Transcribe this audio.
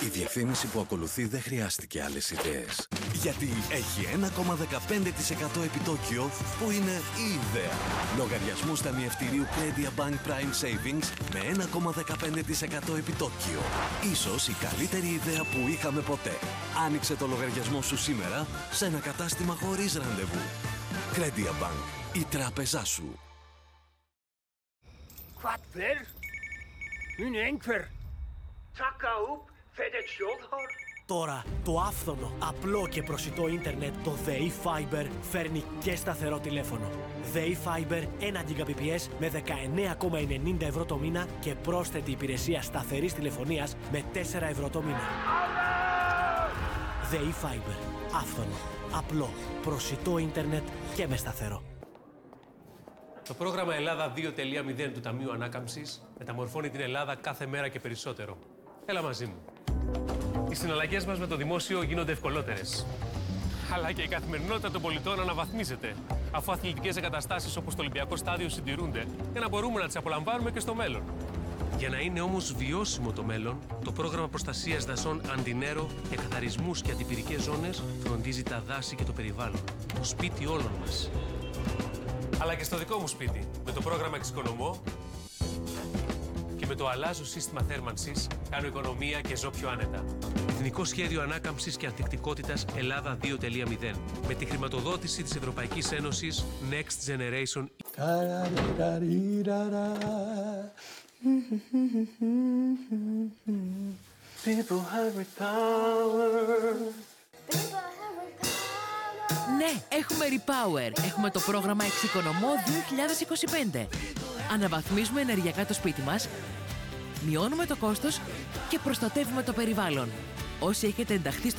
Η διαφήμιση που ακολουθεί δεν χρειάστηκε άλλες ιδέες. Γιατί έχει 1,15% επιτόκιο που είναι η ιδέα. Λογαριασμούς ταμιευτηρίου Credit Bank Prime Savings με 1,15% επιτόκιο. Ίσως η καλύτερη ιδέα που είχαμε ποτέ. Άνοιξε το λογαριασμό σου σήμερα σε ένα κατάστημα χωρίς ραντεβού. Credit Bank. Η τράπεζά σου. Quatver? Min enkver. Taka upp fedet shulhor. Τώρα το άφθονο, απλό και προσιτό ίντερνετ, το ΔΕΗ Fiber, φέρνει και σταθερό τηλέφωνο. ΔΕΗ Fiber 1 Gbps με 19,90 ευρώ το μήνα και πρόσθετη υπηρεσία σταθερής τηλεφωνίας με 4 ευρώ το μήνα. ΔΕΗ Fiber. Άφθονο, απλό, προσιτό ίντερνετ και με σταθερό. Το πρόγραμμα Ελλάδα 2.0 του Ταμείου Ανάκαμψης μεταμορφώνει την Ελλάδα κάθε μέρα και περισσότερο. Έλα μαζί μου. Οι συναλλαγές μας με το δημόσιο γίνονται ευκολότερες. Αλλά και η καθημερινότητα των πολιτών αναβαθμίζεται, αφού αθλητικές εγκαταστάσεις όπως το Ολυμπιακό Στάδιο συντηρούνται για να μπορούμε να τις απολαμβάνουμε και στο μέλλον. Για να είναι όμως βιώσιμο το μέλλον, το πρόγραμμα προστασίας δασών Αντινέρο για καθαρισμούς και αντιπυρικές ζώνες φροντίζει τα δάση και το περιβάλλον, το σπίτι όλων μας. Αλλά και στο δικό μου σπίτι, με το πρόγραμμα Εξοικονομώ και με το αλλάζω σύστημα θέρμανσης, κάνω οικονομία και ζω πιο άνετα. Εθνικό Σχέδιο Ανάκαμψης και Ανθεκτικότητας Ελλάδα 2.0 με τη χρηματοδότηση της Ευρωπαϊκής Ένωσης Next Generation. People have power. Ναι, έχουμε Repower. Έχουμε το πρόγραμμα Εξοικονομώ 2025. Αναβαθμίζουμε ενεργειακά το σπίτι μας, μειώνουμε το κόστος και προστατεύουμε το περιβάλλον. Όσοι έχετε ενταχθεί στο